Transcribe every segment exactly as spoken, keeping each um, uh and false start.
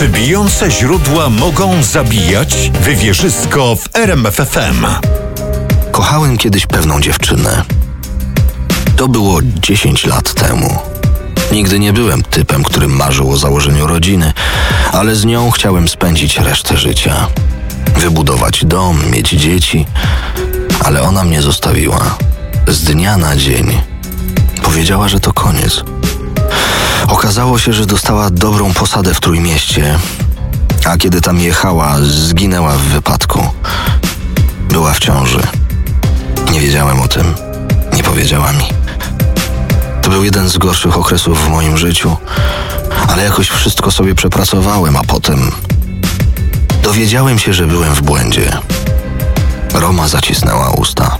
Czy bijące źródła mogą zabijać? Wywierzysko w R M F F M. Kochałem kiedyś pewną dziewczynę. To było dziesięć lat temu. Nigdy nie byłem typem, który marzył o założeniu rodziny, ale z nią chciałem spędzić resztę życia. Wybudować dom, mieć dzieci, ale ona mnie zostawiła. Z dnia na dzień. Powiedziała, że to koniec. Okazało się, że dostała dobrą posadę w Trójmieście, a kiedy tam jechała, zginęła w wypadku. Była w ciąży. Nie wiedziałem o tym. Nie powiedziała mi. To był jeden z gorszych okresów w moim życiu, ale jakoś wszystko sobie przepracowałem, a potem dowiedziałem się, że byłem w błędzie. Roma zacisnęła usta.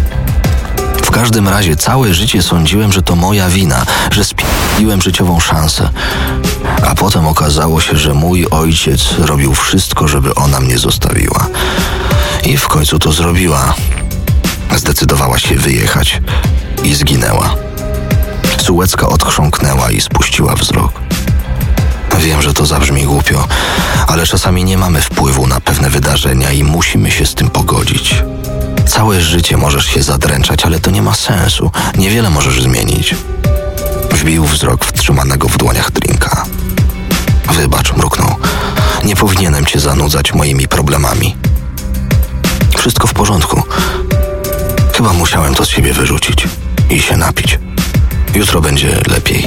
W każdym razie całe życie sądziłem, że to moja wina, że spierdoliłem życiową szansę. A potem okazało się, że mój ojciec robił wszystko, żeby ona mnie zostawiła. I w końcu to zrobiła. Zdecydowała się wyjechać i zginęła. Sułecka odchrząknęła i spuściła wzrok. Wiem, że to zabrzmi głupio, ale czasami nie mamy wpływu na pewne wydarzenia i musimy się z tym pogodzić. Całe życie możesz się zadręczać, ale to nie ma sensu. Niewiele możesz zmienić. Wbił wzrok w trzymanego w dłoniach drinka. Wybacz, mruknął. Nie powinienem cię zanudzać moimi problemami. Wszystko w porządku. Chyba musiałem to z siebie wyrzucić i się napić. Jutro będzie lepiej.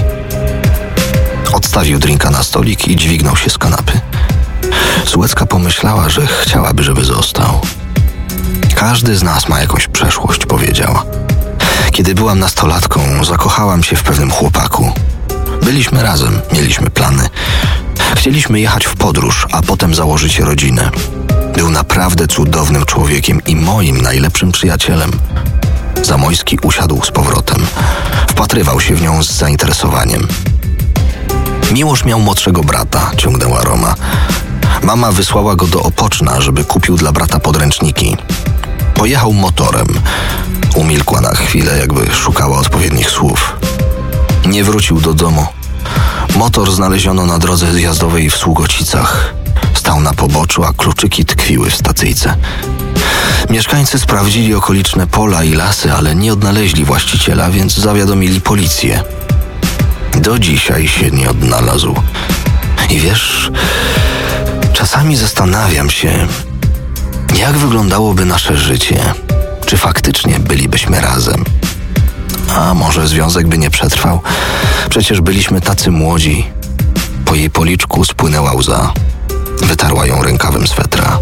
Odstawił drinka na stolik i dźwignął się z kanapy. Sułecka pomyślała, że chciałaby, żeby został. Każdy z nas ma jakąś przeszłość, powiedziała. Kiedy byłam nastolatką, zakochałam się w pewnym chłopaku. Byliśmy razem, mieliśmy plany. Chcieliśmy jechać w podróż, a potem założyć rodzinę. Był naprawdę cudownym człowiekiem i moim najlepszym przyjacielem. Zamojski usiadł z powrotem. Wpatrywał się w nią z zainteresowaniem. Miłosz miał młodszego brata, ciągnęła Roma. Mama wysłała go do Opoczna, żeby kupił dla brata podręczniki. Pojechał motorem. Umilkła na chwilę, jakby szukała odpowiednich słów. Nie wrócił do domu. Motor znaleziono na drodze zjazdowej w Sługocicach. Stał na poboczu, a kluczyki tkwiły w stacyjce. Mieszkańcy sprawdzili okoliczne pola i lasy, ale nie odnaleźli właściciela, więc zawiadomili policję. Do dzisiaj się nie odnalazł. I wiesz, czasami zastanawiam się, jak wyglądałoby nasze życie, czy faktycznie bylibyśmy razem. A może związek by nie przetrwał? Przecież byliśmy tacy młodzi. Po jej policzku spłynęła łza. Wytarła ją rękawem swetra.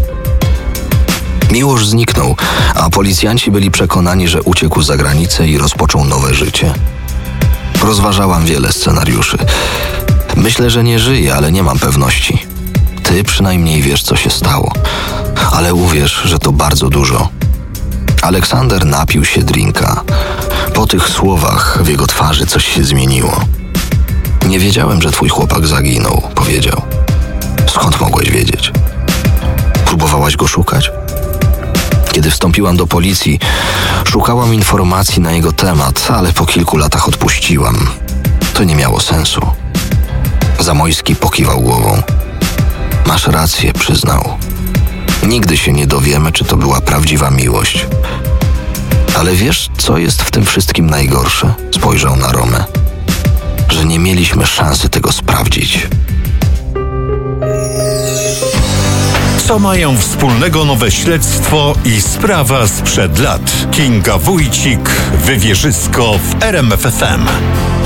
Miłosz zniknął, a policjanci byli przekonani, że uciekł za granicę i rozpoczął nowe życie. Rozważałam wiele scenariuszy. Myślę, że nie żyje, ale nie mam pewności. Ty przynajmniej wiesz, co się stało. Ale uwierz, że to bardzo dużo. Aleksander napił się drinka. Po tych słowach w jego twarzy coś się zmieniło. Nie wiedziałem, że twój chłopak zaginął, powiedział. Skąd mogłeś wiedzieć? Próbowałaś go szukać? Kiedy wstąpiłam do policji, szukałam informacji na jego temat, ale po kilku latach odpuściłam. To nie miało sensu. Zamojski pokiwał głową. Masz rację, przyznał. Nigdy się nie dowiemy, czy to była prawdziwa miłość. Ale wiesz, co jest w tym wszystkim najgorsze? Spojrzał na Romę. Że nie mieliśmy szansy tego sprawdzić. Co mają wspólnego nowe śledztwo i sprawa sprzed lat? Kinga Wójcik, Wywierzysko w R M F F M.